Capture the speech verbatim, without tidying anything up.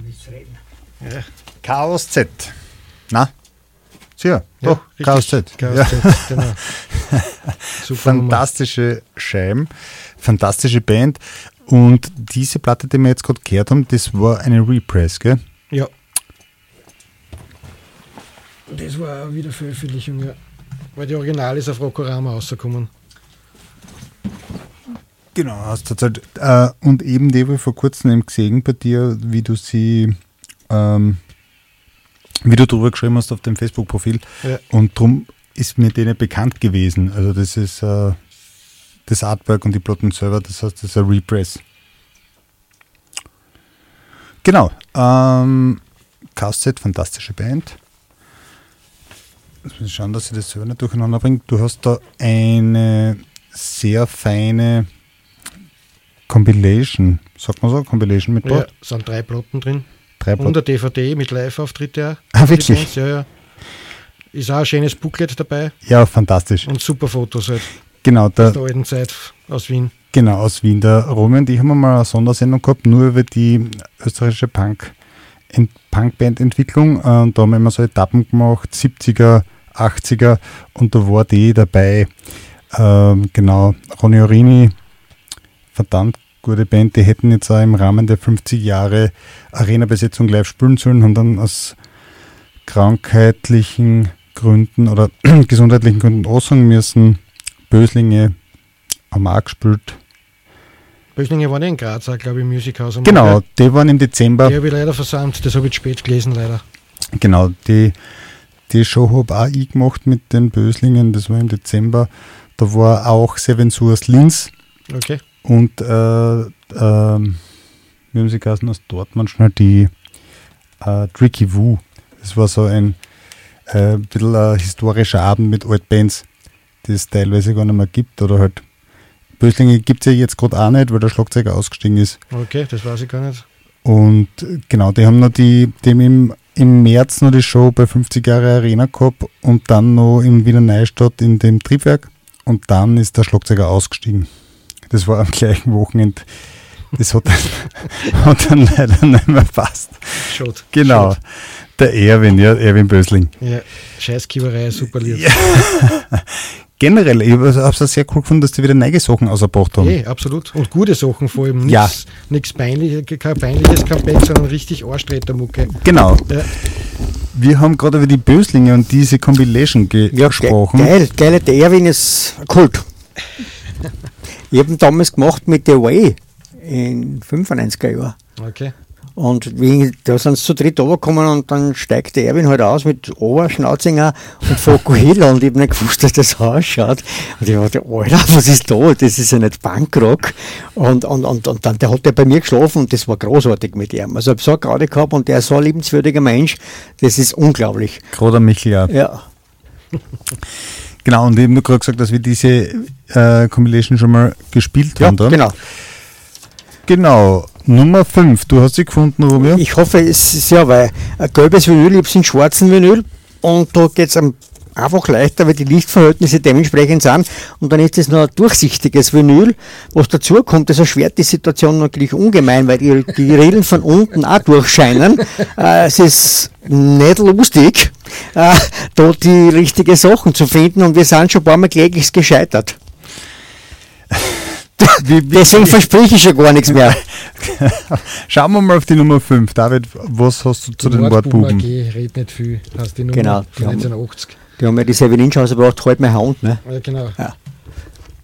Ja. Chaos Z. Na? Ja, ja, doch, Chaos Z. Chaos Ja. Z, genau. Super fantastische Scheiben, fantastische Band. Und diese Platte, die wir jetzt gerade gehört haben, das war eine Repress, gell? Ja. Das war auch wieder Veröffentlichung, ja. Weil die Original ist auf Rockorama rausgekommen. Genau, hast du Zeit. Äh, und eben die habe ich vor kurzem eben gesehen bei dir, wie du sie, ähm, wie du drüber geschrieben hast auf dem Facebook-Profil. Ja. Und darum ist mir denen bekannt gewesen. Also das ist äh, das Artwork und die Platten selber, das heißt, das ist ein Repress. Genau. Ähm, Chaos Z, fantastische Band. Jetzt muss ich schauen, dass ich das selber nicht durcheinander bringe. Du hast da eine sehr feine Compilation, sagt man so, Compilation mit Ja, Bord? sind drei Platten drin. Drei Und eine D V D mit Live-Auftritte auch. Ah, wirklich? Ja, ja. Ist auch ein schönes Booklet dabei Ja, fantastisch. und super Fotos halt. Genau, Aus der, der alten Zeit aus Wien. genau, aus Wien. Der Romy und ich haben mal eine Sondersendung gehabt, nur über die österreichische Punk, Punkband-Entwicklung. Und da haben wir immer so Etappen gemacht, siebziger, achtziger, und da war die dabei. Ähm, genau, Ronny Orini, verdammt gute Band, die hätten jetzt auch im Rahmen der fünfzig Jahre Arena-Besetzung live spielen sollen, haben dann aus krankheitlichen Gründen oder gesundheitlichen Gründen aussagen müssen. Böslinge haben auch gespielt. Böslinge waren ja in Graz auch, glaube ich, im Musikhaus. Genau, die waren im Dezember. Die habe ich leider versandt, das habe ich spät gelesen, leider. Genau, die, die Show habe auch ich gemacht mit den Böslingen, das war im Dezember. Da war auch Seven Source Linz. Okay. Und äh, äh, wie haben sie geheißen aus Dortmund schnell, die äh, Tricky Woo. Das war so ein äh, bisschen ein historischer Abend mit Altbands, die es teilweise gar nicht mehr gibt. Oder halt Böslinge gibt es ja jetzt gerade auch nicht, weil der Schlagzeuger ausgestiegen ist. Okay, das weiß ich gar nicht. Und genau, die haben noch die, die haben im, im März noch die Show bei fünfzig Jahre Arena gehabt und dann noch in Wiener Neustadt in dem Triebwerk. Und dann ist der Schlagzeuger ausgestiegen. Das war am gleichen Wochenende. Das hat dann, hat dann leider nicht mehr passt. Schott. Genau. Schott. Der Erwin, ja, Erwin Bösling. Ja, Scheißkieberei, super Lied. Ja. Generell, ich habe es sehr cool gefunden, dass die wieder neue Sachen ausgebracht haben. Ja, absolut. Und gute Sachen vor allem. Ja. Nichts peinliches, kein peinliches Comeback, sondern richtig Arschtreter-Mucke. Genau. Ja. Wir haben gerade über die Böslinge und diese Compilation ge Ja, gesprochen. geil, geil, der Erwin ist Kult. Ich habe ihn damals gemacht mit The Way in fünfundneunziger Jahren. Okay. Und wie, da sind sie zu dritt runtergekommen und dann steigt der Erwin halt aus mit Oberschnauzinger und Fokuhila und ich habe nicht gewusst, dass das so ausschaut. Und ich dachte, Alter, was ist da? Das ist ja nicht Punkrock. Und, und, und, und dann der hat der bei mir geschlafen und das war großartig mit ihm. Also ich habe so gerade gehabt und der ist so ein liebenswürdiger Mensch, das ist unglaublich. Gerade am Michel, ja. Ja. Genau, und wir haben nur gerade gesagt, dass wir diese äh, Compilation schon mal gespielt Ja, haben. Da. genau. Genau, Nummer fünf. Du hast sie gefunden, Romeo? Ich hoffe, es ist ja, weil ein gelbes Vinyl, ich habe es in schwarzen Vinyl und da geht es einfach leichter, weil die Lichtverhältnisse dementsprechend sind und dann ist es noch ein durchsichtiges Vinyl. Was dazu kommt, das erschwert die Situation natürlich ungemein, weil die, die Rillen von unten auch durchscheinen. äh, es ist nicht lustig, äh, da die richtigen Sachen zu finden und wir sind schon ein paar Mal kläglich gescheitert. Wie, wie, Deswegen verspreche ich ja gar nichts mehr. Schauen wir mal auf die Nummer fünf. David, was hast du zu den Wortbuben? A G, red nicht viel, heißt die Nummer Genau, von die haben- neunzehnhundert achtzig. Die haben ja die Severin-Chance gebracht, halt mein Hand. Ne? Ja, genau. Ja.